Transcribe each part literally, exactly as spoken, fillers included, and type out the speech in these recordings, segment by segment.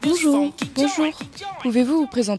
Bonjour, bonjour. Pouvez-vous vous présenter ?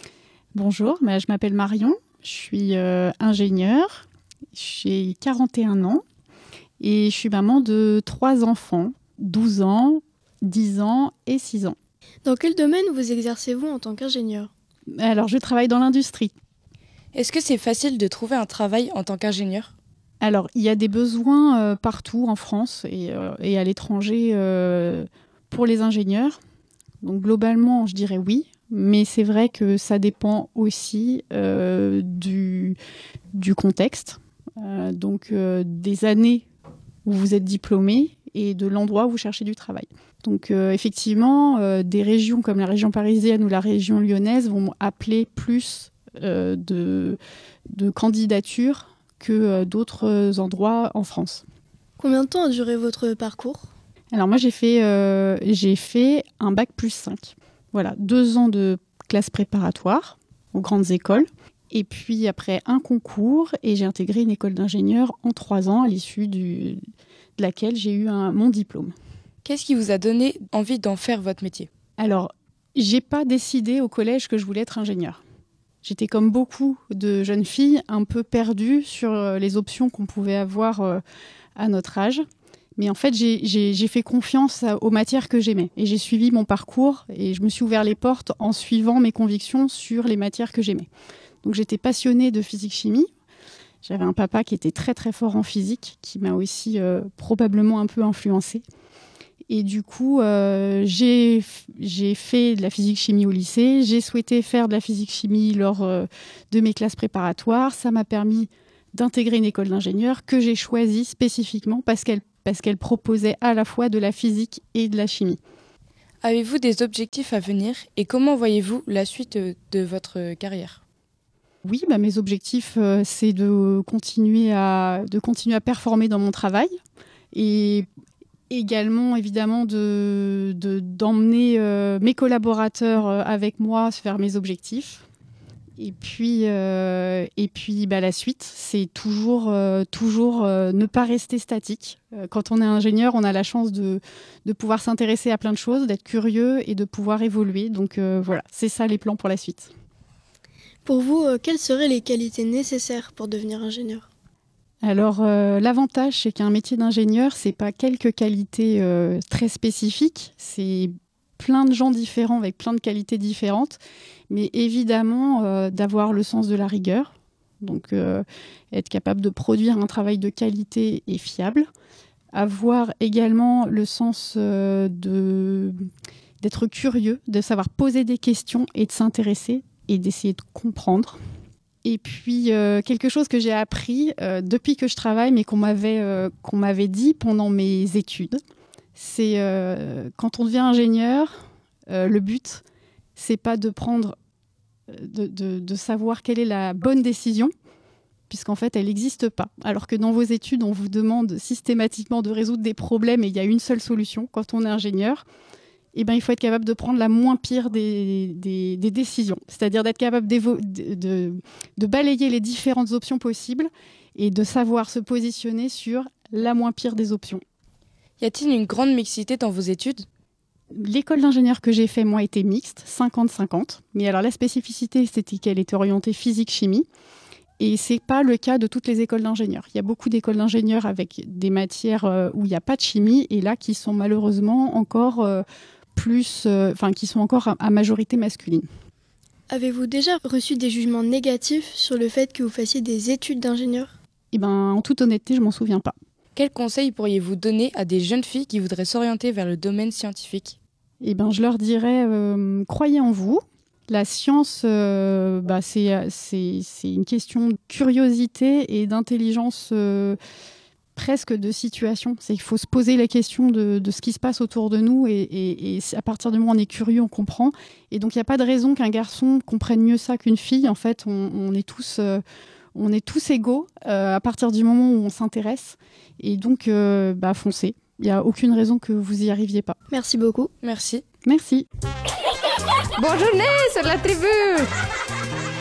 Bonjour, bah, je m'appelle Marion, je suis euh, ingénieure, j'ai quarante et un ans et je suis maman de trois enfants, douze ans, dix ans et six ans. Dans quel domaine vous exercez-vous en tant qu'ingénieur ? Alors, je travaille dans l'industrie. Est-ce que c'est facile de trouver un travail en tant qu'ingénieur ? Alors, il y a des besoins euh, partout en France et, euh, et à l'étranger euh, pour les ingénieurs. Donc, globalement, je dirais oui. Mais c'est vrai que ça dépend aussi euh, du, du contexte, euh, donc euh, des années où vous êtes diplômé et de l'endroit où vous cherchez du travail. Donc euh, effectivement, euh, des régions comme la région parisienne ou la région lyonnaise vont appeler plus euh, de, de candidatures que euh, d'autres endroits en France. Combien de temps a duré votre parcours ? Alors moi, j'ai fait, euh, j'ai fait un bac plus cinq. Voilà, deux ans de classe préparatoire aux grandes écoles. Et puis après un concours, et j'ai intégré une école d'ingénieur en trois ans, à l'issue du, de laquelle j'ai eu un, mon diplôme. Qu'est-ce qui vous a donné envie d'en faire votre métier ? Alors, j'ai pas décidé au collège que je voulais être ingénieure. J'étais comme beaucoup de jeunes filles un peu perdues sur les options qu'on pouvait avoir à notre âge. Mais en fait, j'ai, j'ai, j'ai fait confiance aux matières que j'aimais. Et j'ai suivi mon parcours et je me suis ouvert les portes en suivant mes convictions sur les matières que j'aimais. Donc j'étais passionnée de physique-chimie. J'avais un papa qui était très très fort en physique, qui m'a aussi euh, probablement un peu influencée. Et du coup, euh, j'ai, j'ai fait de la physique-chimie au lycée. J'ai souhaité faire de la physique-chimie lors euh, de mes classes préparatoires. Ça m'a permis d'intégrer une école d'ingénieur que j'ai choisie spécifiquement parce qu'elle parce qu'elle proposait à la fois de la physique et de la chimie. Avez-vous des objectifs à venir et comment voyez-vous la suite de votre carrière ? Oui, bah mes objectifs, euh, c'est de continuer, à, de continuer à performer dans mon travail et également, évidemment, de, de, d'emmener euh, mes collaborateurs euh, avec moi vers mes objectifs. Et puis, euh, et puis bah, la suite, c'est toujours, euh, toujours euh, ne pas rester statique. Euh, quand on est ingénieur, on a la chance de, de pouvoir s'intéresser à plein de choses, d'être curieux et de pouvoir évoluer. Donc euh, voilà, c'est ça les plans pour la suite. Pour vous, euh, quelles seraient les qualités nécessaires pour devenir ingénieur ? Alors euh, l'avantage, c'est qu'un métier d'ingénieur, c'est pas quelques qualités euh, très spécifiques, c'est plein de gens différents avec plein de qualités différentes. Mais évidemment, euh, d'avoir le sens de la rigueur, donc euh, être capable de produire un travail de qualité et fiable, avoir également le sens euh, de, d'être curieux, de savoir poser des questions et de s'intéresser et d'essayer de comprendre. Et puis, euh, quelque chose que j'ai appris euh, depuis que je travaille, mais qu'on m'avait, euh, qu'on m'avait dit pendant mes études, c'est euh, quand on devient ingénieur, euh, le but, c'est pas de prendre, de, de, de savoir quelle est la bonne décision, puisqu'en fait, elle n'existe pas. Alors que dans vos études, on vous demande systématiquement de résoudre des problèmes et il y a une seule solution. Quand on est ingénieur, eh ben, il faut être capable de prendre la moins pire des, des, des décisions. C'est-à-dire d'être capable de, de, de balayer les différentes options possibles et de savoir se positionner sur la moins pire des options. Y a-t-il une grande mixité dans vos études ? L'école d'ingénieur que j'ai fait, moi, était mixte, cinquante cinquante. Mais alors, la spécificité, c'était qu'elle était orientée physique-chimie. Et ce n'est pas le cas de toutes les écoles d'ingénieurs. Il y a beaucoup d'écoles d'ingénieurs avec des matières où il n'y a pas de chimie, et là, qui sont malheureusement encore euh, plus, euh, enfin, qui sont encore à, à majorité masculine. Avez-vous déjà reçu des jugements négatifs sur le fait que vous fassiez des études d'ingénieur ? Eh ben, en toute honnêteté, je m'en souviens pas. Quels conseils pourriez-vous donner à des jeunes filles qui voudraient s'orienter vers le domaine scientifique ? Eh ben, je leur dirais, euh, croyez en vous. La science, euh, bah, c'est, c'est, c'est une question de curiosité et d'intelligence euh, presque de situation. C'est qu'il faut se poser la question de, de ce qui se passe autour de nous et, et, et à partir du moment où on est curieux, on comprend. Et donc, il n'y a pas de raison qu'un garçon comprenne mieux ça qu'une fille. En fait, on, on est tous... Euh, On est tous égaux euh, à partir du moment où on s'intéresse. Et donc, euh, bah, foncez. Il n'y a aucune raison que vous n'y arriviez pas. Merci beaucoup. Merci. Merci. Bonne journée sur la tribu.